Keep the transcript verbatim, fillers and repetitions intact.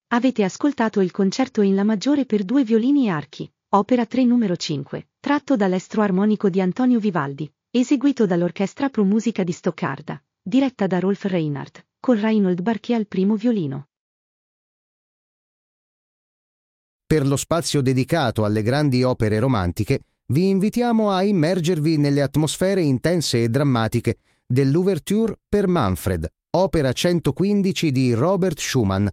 Avete ascoltato il concerto in La maggiore per due violini e archi, opera tre numero cinque, tratto dall'estro armonico di Antonio Vivaldi, eseguito dall'Orchestra Pro Musica di Stoccarda, diretta da Rolf Reinhardt, con Reinhold Barché al primo violino. Per lo spazio dedicato alle grandi opere romantiche, vi invitiamo a immergervi nelle atmosfere intense e drammatiche dell'Ouverture per Manfred, opera centoquindici di Robert Schumann,